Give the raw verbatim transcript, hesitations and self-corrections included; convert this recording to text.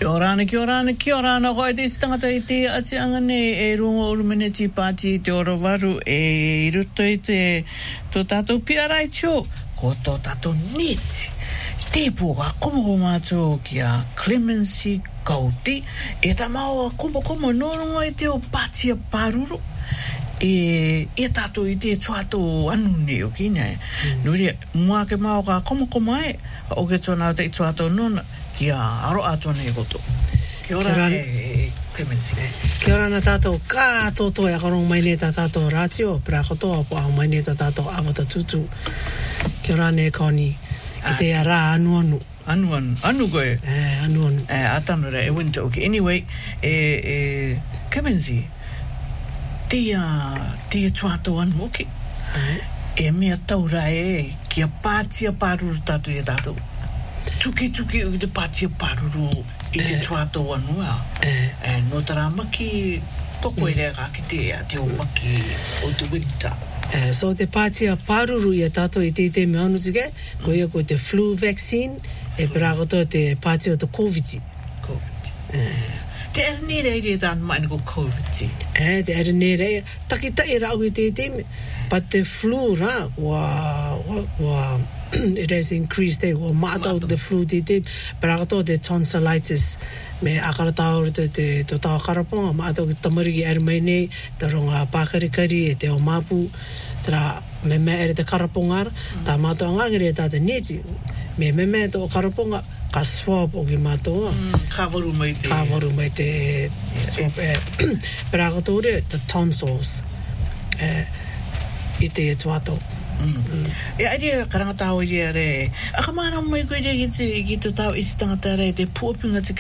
Kia ora ana, kia ora ana, kia ora ana. Hoi te tangata i te ati angane e rungo urumeneti pāti te ora waru e ruto i te tō tātou piarai tio. Ko tō tātou neti. Te pōka komo ko mātou ki a Clemency Kauti. E ta mau a komo komo nōrunga i te o pātia pāruru. E, e tātou i te tuatou anu ne o ki nei. Mm. Nuri, mua ke mau ka komo komo ai. O ke tōna o te tuatou nōna. Kia aro atone e koto. Kia ora e, e Clemency. Kia ora na tātou kā tōtō e akarong mai ne tā tātou rātio. Pera kotoa po au mai ne tā tātou awata tutu. Kia ora ne Connie. Ki te ara anu anu. Anu anu. Anu koe. Eh, anu anu. Eh, atanura e winter. Okay. Anyway, e, e Clemency, te a, te tuatou anu oki. E mea taura e, kia pātia pāruru tātou e tātou. Tuki tuki o te pātia pāruru i te tuatou anua. E no tara maki poko e rea ki te a te o maki o te winter. So te pātia pāruru i a tātou i te te me anu tuke, ko ia ko te flu vaccine, e perakoto te pātia o te COVID. COVID. Te aranere i te anu maina ko COVID. E, te aranere, takitai rau i te te me. But the flu, ra, wa, wa, wa, it has increased there. Wa mata o the flu te te, perakoto te tonsillitis, me akaratao te te to tau karaponga, mata o tamariki aramai nei, te ronga pākarikari e te o mapu, tera me me ere te karaponga, mm. ta mata o ngangere e tāta neti, me me me to o karaponga, ka swab o ki mātua. Mm, ka waru mai te... Ka waru mai te swab. E, perakoto re, the tonsils, e, i te e tuato. Mm. Mm. E aere karanga tāo i re, aka mana mai koe ki te, ki te tau isi tangata re, te puapinga te